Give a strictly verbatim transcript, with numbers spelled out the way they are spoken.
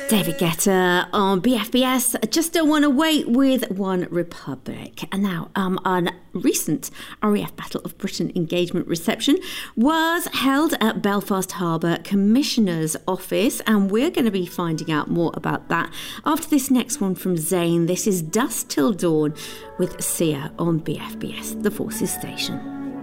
David Guetta on B F B S. Just Don't Want to Wait with One Republic. And now, um, a recent R A F Battle of Britain engagement reception was held at Belfast Harbour Commissioner's Office, and we're going to be finding out more about that after this next one from Zayn. This is Dusk Till Dawn with Sia on B F B S, the Forces Station.